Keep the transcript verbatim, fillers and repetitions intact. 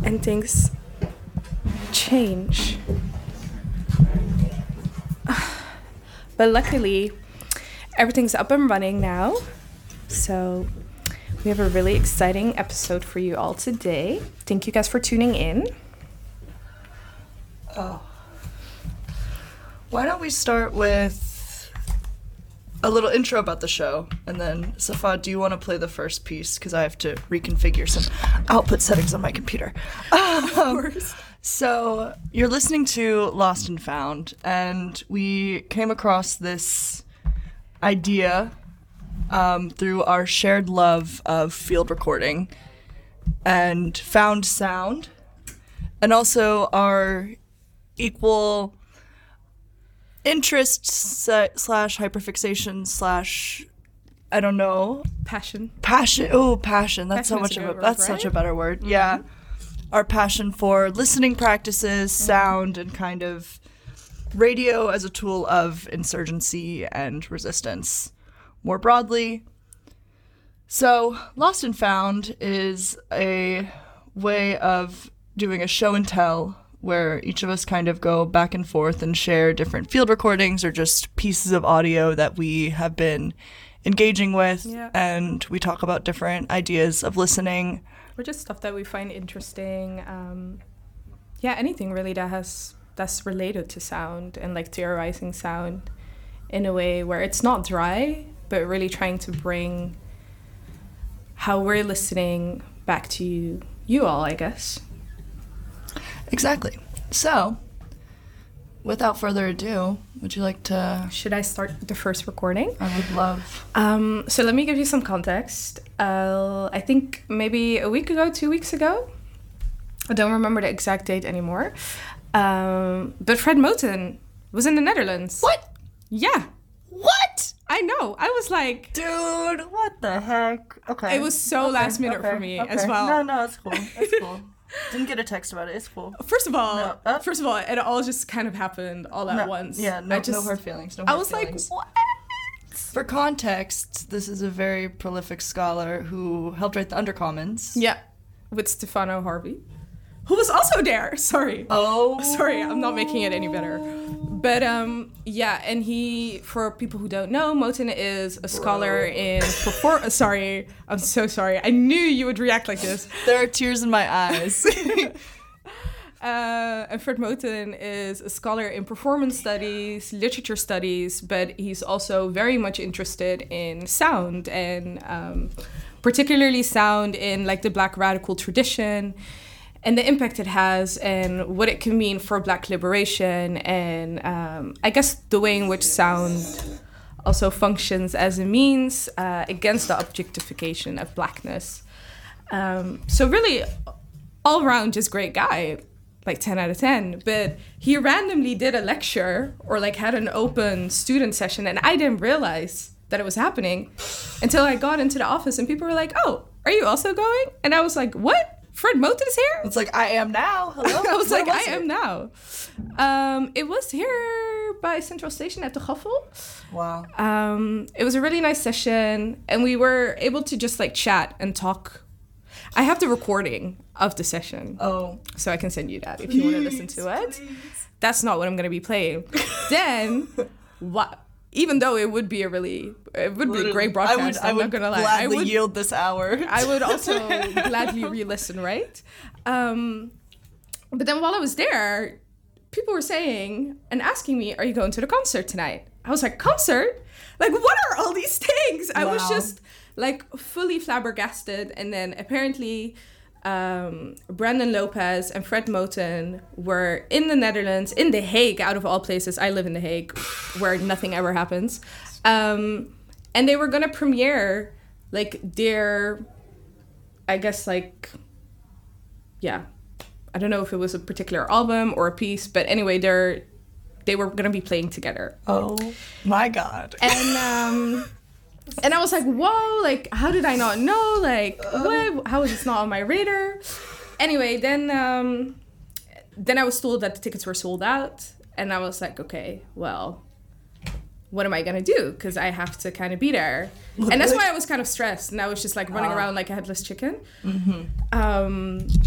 and things change. But luckily, everything's up and running now. So we have a really exciting episode for you all today. Thank you guys for tuning in. Oh. Why don't we start with a little intro about the show, and then Safa, do you want to play the first piece? Because I have to reconfigure some output settings on my computer. Um, of course. So you're listening to Lost and Found, and we came across this idea um, through our shared love of field recording and found sound, and also our equal interest slash hyperfixation slash I don't know passion passion oh passion that's passion so much of a word, that's right? such a better word. Mm-hmm. Yeah, our passion for listening practices, mm-hmm. sound, and kind of radio as a tool of insurgency and resistance more broadly. So Lost and Found is a way of doing a show and tell where each of us kind of go back and forth and share different field recordings or just pieces of audio that we have been engaging with. Yeah. And we talk about different ideas of listening. Or just stuff that we find interesting. Um, yeah, anything really that has that's related to sound and like theorizing sound in a way where it's not dry, but really trying to bring how we're listening back to you, you all, I guess. Exactly. So, without further ado, would you like to... Should I start the first recording? I would love. Um, so let me give you some context. Uh, I think maybe a week ago, two weeks ago, I don't remember the exact date anymore, um, but Fred Moten was in the Netherlands. What? Yeah. What? I know. I was like... Dude, what the heck? Okay. It was so okay. last minute okay. for me okay. as well. No, no, it's cool. It's cool. Didn't get a text about it. It's cool. First of all, no. uh, first of all, it all just kind of happened all at no, once. Yeah, no, I just, no hard feelings. No I hard was feelings. like, what? For context, this is a very prolific scholar who helped write the Undercommons. Yeah, with Stefano Harvey, who was also there. Sorry. Oh. Sorry, I'm not making it any better. But um, yeah, and he, for people who don't know, Moten is a scholar Bro. in perform. Sorry, I'm so sorry. I knew you would react like this. There are tears in my eyes. Uh, and Fred Moten is a scholar in performance studies, literature studies, but he's also very much interested in sound and um, particularly sound in like the Black radical tradition and the impact it has and what it can mean for Black liberation and um, I guess the way in which sound also functions as a means uh, against the objectification of Blackness. Um, so really, all around just great guy. Like ten out of ten, but he randomly did a lecture or like had an open student session and I didn't realize that it was happening until I got into the office and people were like, oh, are you also going? And I was like, what? Fred Moten is here? It's like, I am now. Hello? I was Where like, was I it? am now. Um, it was here by Central Station at the Gaffel. Wow. Um, it was a really nice session and we were able to just like chat and talk. I have the recording of the session. Oh. So I can send you that if you want to listen to it. Please. That's not what I'm going to be playing. Then, what? Even though it would be a really, it would Literally. be a great broadcast. I would, I'm I would not going to lie. gladly I would yield this hour. I would also gladly re-listen, right? Um, but then while I was there, people were saying and asking me, are you going to the concert tonight? I was like, concert? Like, what are all these things? I wow. was just like fully flabbergasted. And then apparently um, Brandon Lopez and Fred Moten were in the Netherlands, in The Hague, out of all places. I live in The Hague, where nothing ever happens. Um, and they were going to premiere like their, I guess like, yeah, I don't know if it was a particular album or a piece, but anyway, they're, they were going to be playing together. Oh my God. And, um, and I was like, whoa, like, how did I not know? Like, what? How is this not on my radar? Anyway, then, um, then I was told that the tickets were sold out. And I was like, okay, well, what am I going to do? Because I have to kind of be there. And that's why I was kind of stressed. And I was just like running uh, around like a headless chicken. Mm-hmm. Um,